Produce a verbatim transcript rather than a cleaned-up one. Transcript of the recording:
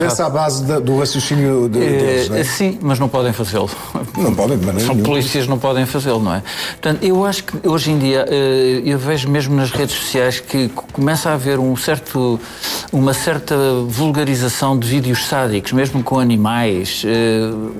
Essa é a base da, do raciocínio de, deles, não é? Sim, mas não podem fazê-lo. Não podem, de maneira São nenhuma. polícias, não podem fazê-lo, não é? Portanto, eu acho que hoje em dia, eu vejo mesmo nas redes sociais que começa a haver um certo, uma certa vulgarização de vídeos sádicos, mesmo com animais.